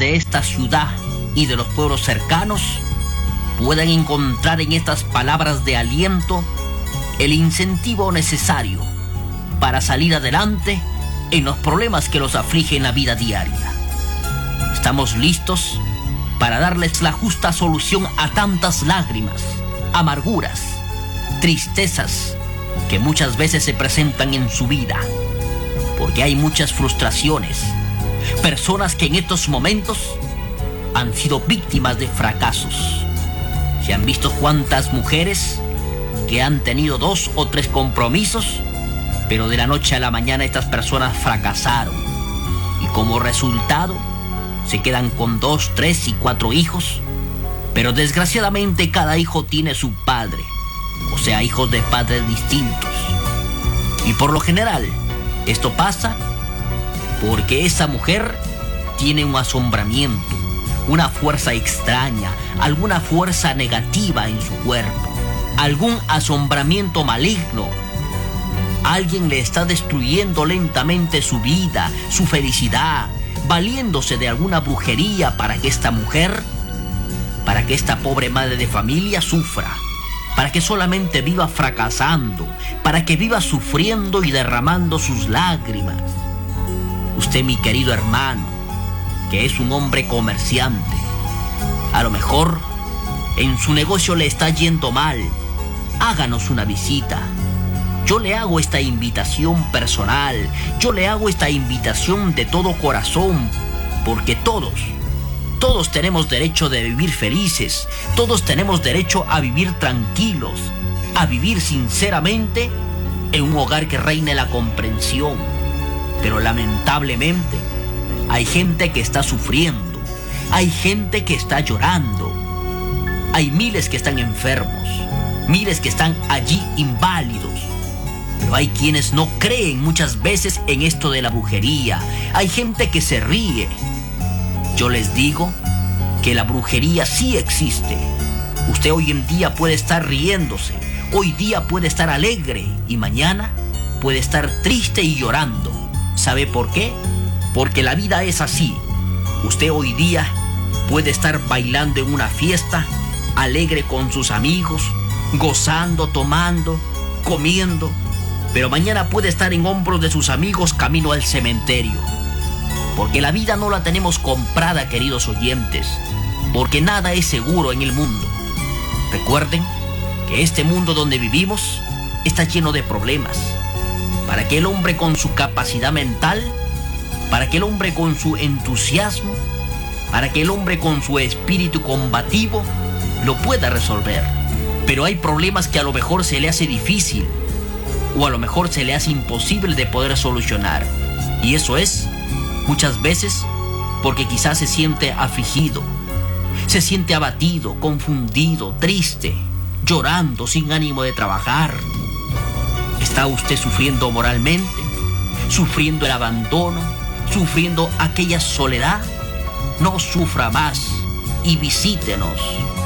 de esta ciudad y de los pueblos cercanos puedan encontrar en estas palabras de aliento el incentivo necesario para salir adelante en los problemas que los afligen en la vida diaria. Estamos listos para darles la justa solución a tantas lágrimas, amarguras, tristezas que muchas veces se presentan en su vida, porque hay muchas frustraciones, personas que en estos momentos han sido víctimas de fracasos. Se han visto cuántas mujeres que han tenido 2 o 3 compromisos, pero de la noche a la mañana estas personas fracasaron y como resultado se quedan con 2, 3 y 4 hijos, pero desgraciadamente cada hijo tiene su padre, o sea, hijos de padres distintos. Y por lo general esto pasa porque esa mujer tiene un asombramiento, una fuerza extraña, alguna fuerza negativa en su cuerpo, algún asombramiento maligno. Alguien le está destruyendo lentamente su vida, su felicidad, valiéndose de alguna brujería para que esta mujer, para que esta pobre madre de familia sufra, para que solamente viva fracasando, para que viva sufriendo y derramando sus lágrimas. Usted, mi querido hermano, que es un hombre comerciante, a lo mejor en su negocio le está yendo mal, háganos una visita. Yo le hago esta invitación personal, yo le hago esta invitación de todo corazón, porque todos tenemos derecho de vivir felices, todos tenemos derecho a vivir tranquilos, a vivir sinceramente en un hogar que reine la comprensión. Pero lamentablemente hay gente que está sufriendo, hay gente que está llorando, hay miles que están enfermos, miles que están allí inválidos. Pero hay quienes no creen muchas veces en esto de la brujería. Hay gente que se ríe. Yo les digo que la brujería sí existe. Usted hoy en día puede estar riéndose, hoy día puede estar alegre y mañana puede estar triste y llorando. ¿Sabe por qué? Porque la vida es así. Usted hoy día puede estar bailando en una fiesta, alegre con sus amigos, gozando, tomando, comiendo, pero mañana puede estar en hombros de sus amigos camino al cementerio. Porque la vida no la tenemos comprada, queridos oyentes, porque nada es seguro en el mundo. Recuerden que este mundo donde vivimos está lleno de problemas. Para que el hombre con su capacidad mental, para que el hombre con su entusiasmo, para que el hombre con su espíritu combativo lo pueda resolver. Pero hay problemas que a lo mejor se le hace difícil, o a lo mejor se le hace imposible de poder solucionar. Y eso es, muchas veces, porque quizás se siente afligido, se siente abatido, confundido, triste, llorando, sin ánimo de trabajar. ¿Está usted sufriendo moralmente? ¿Sufriendo el abandono? ¿Sufriendo aquella soledad? No sufra más y visítenos.